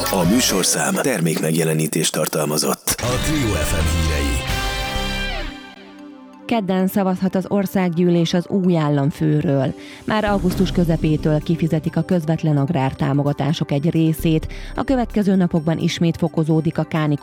A műsorszám termék megjelenítést tartalmazott. A Trio FM hírei. Kedden szavazhat az országgyűlés az új államfőről. Már augusztus közepétől kifizetik a közvetlen agrártámogatások egy részét. A következő napokban ismét fokozódik a kánikula